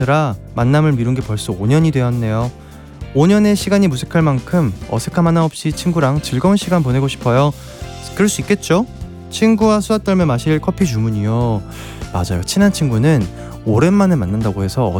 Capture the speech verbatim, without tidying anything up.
라 만남을 미룬 게 벌써 오 년이 되었네요. 오 년의 시간이 무색할 만큼 어색함 하나 없이 친구랑 즐거운 시간 보내고 싶어요. 그럴 수 있겠죠? 친구와 수다 떨며 마실 커피 주문이요. 맞아요. 친한 친구는 오랜만에 만난다고 해서